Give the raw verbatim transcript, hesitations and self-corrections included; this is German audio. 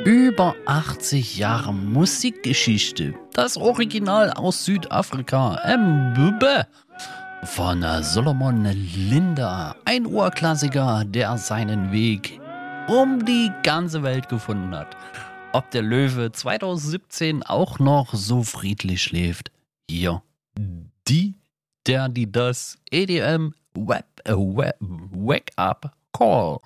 Über achtzig Jahre Musikgeschichte. Das Original aus Südafrika. Mbube. Von Solomon Linda. Ein Urklassiker, der seinen Weg um die ganze Welt gefunden hat. Ob der Löwe zwanzig siebzehn auch noch so friedlich schläft. Hier. Die, der, die das E D M Web, äh, Web Wake Up Call.